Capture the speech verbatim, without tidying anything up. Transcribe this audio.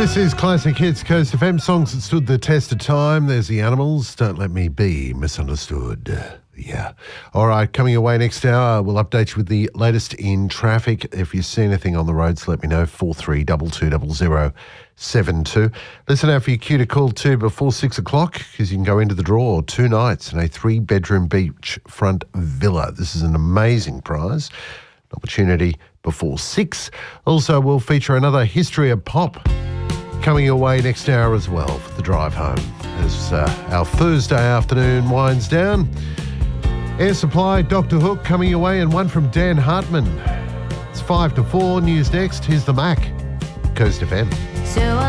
This is Classic Hits, Coast F M, songs that stood the test of time. There's The Animals, Don't Let Me Be Misunderstood. Yeah. All right, coming away next hour, we'll update you with the latest in traffic. If you see anything on the roads, let me know, four three two two zero zero seven two. Listen out for your cue to call too before six o'clock because you can go into the draw two nights in a three-bedroom beachfront villa. This is an amazing prize. An opportunity before six. Also, we'll feature another History of Pop coming your way next hour as well for the drive home as uh, our Thursday afternoon winds down. Air Supply, Doctor Hook coming your way, and one from Dan Hartman. It's five to four, news next. Here's the Mac, Coast F M. So